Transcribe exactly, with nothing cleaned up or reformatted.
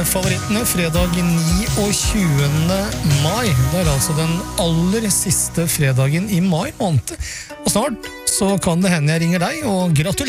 favorittene fredag tjuende mai. Det er altså den aller siste fredagen i mai måned. Og snart så kan det hende jeg ringer deg og gratulerer.